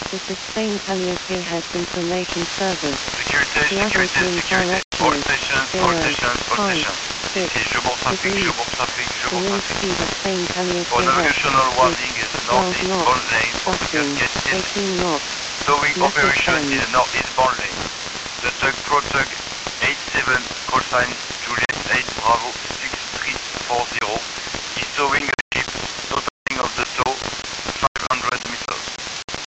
This is Spain Calliope has information service. Sécurité, sécurité, sécurité. All stations, all stations, all stations. Ici, je bourse trafic, je bourse trafic, je The bourse wind trafic. speed of Spain Calliope For has navigational warning is northeast knots, bound lane for the crossing Cascade 18 knots. Towing Message operation send. in the northeast bound lane. The tug Pro Tug 87 call sign Juliet 8 Bravo